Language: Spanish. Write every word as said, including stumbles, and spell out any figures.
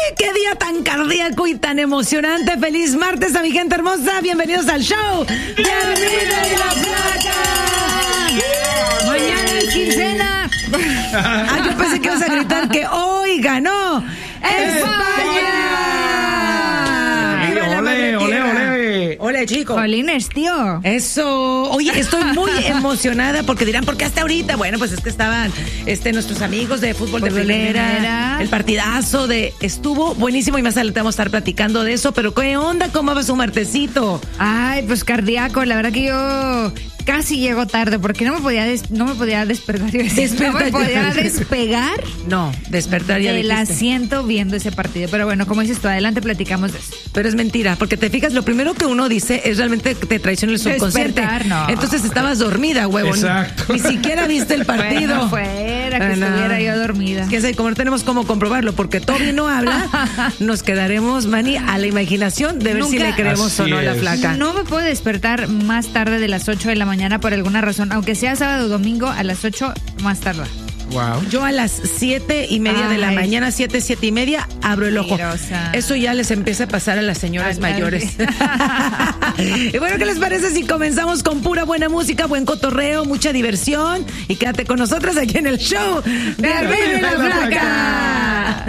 qué día tan cardíaco y tan emocionante. Feliz martes a mi gente hermosa. Bienvenidos al show de Armida y la Flaca. Mañana es quincena. Ah, yo pensé que ibas a gritar que hoy ganó España. Ole, ole, ole. Hola, chicos. Jolines, tío. Eso. Oye, estoy muy emocionada porque dirán, ¿por qué hasta ahorita? Bueno, pues es que estaban este, nuestros amigos de fútbol de primera, el partidazo de... Estuvo buenísimo y más adelante vamos a estar platicando de eso, pero ¿qué onda? ¿Cómo va su martesito? Ay, pues cardíaco. La verdad que yo casi llego tarde porque no me podía des- no me podía despertar. Despertar, no me podía ya. despegar No, despertar ya del dijiste. asiento viendo ese partido. Pero bueno, como dices tú, adelante platicamos de eso. Pero es mentira, porque te fijas, lo primero que uno dice es realmente que te traiciona el subconsciente. Despertar, no. Entonces estabas dormida, huevón. Exacto. Ni siquiera viste el partido. Bueno, fuera que Ah, no. estuviera yo dormida. Que sé, como no tenemos cómo comprobarlo, porque Toby no habla, nos quedaremos, Manny, a la imaginación de ver si Nunca- le creemos Así o no a la es. flaca. No me puedo despertar más tarde de las ocho de la mañana por alguna razón, aunque sea sábado o domingo, a las ocho más tarde. Wow. Yo a las siete y media de la Ay. mañana, siete, siete y media, abro el ojo. Mentirosa. Eso ya les empieza a pasar a las señoras Ay, mayores. Y bueno, ¿qué les parece si comenzamos con pura buena música, buen cotorreo, mucha diversión? Y quédate con nosotros aquí en el show de Armida y la Flaca.